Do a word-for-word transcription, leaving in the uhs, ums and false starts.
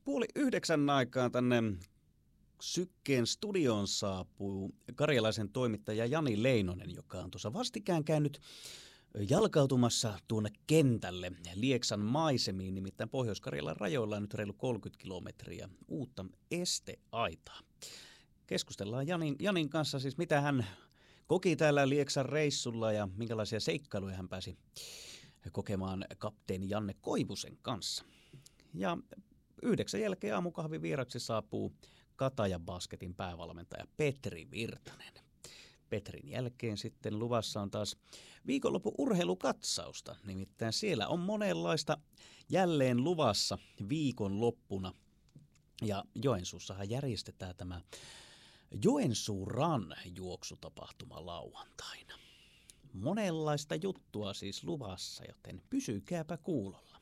puoli yhdeksän aikaan tänne Sykkeen studioon saapuu karjalaisen toimittaja Jani Leinonen, joka on tuossa vastikään käynyt jalkautumassa tuonne kentälle Lieksan maisemiin, nimittäin Pohjois-Karjalan rajoilla on nyt reilu kolmekymmentä kilometriä uutta esteaitaa. Keskustellaan Janin, Janin kanssa siis, mitä hän koki täällä Lieksan reissulla ja minkälaisia seikkailuja hän pääsi kokemaan kapteeni Janne Koivusen kanssa. Ja yhdeksän jälkeen aamukahvin vieraksi saapuu Kataja Basketin päävalmentaja Petri Virtanen. Petrin jälkeen sitten luvassa on taas viikonlopun urheilukatsausta, nimittäin siellä on monenlaista jälleen luvassa viikonloppuna. Ja Joensuussahan järjestetään tämä Joensuu Run juoksutapahtuma lauantaina. Monenlaista juttua siis luvassa, joten pysykääpä kuulolla.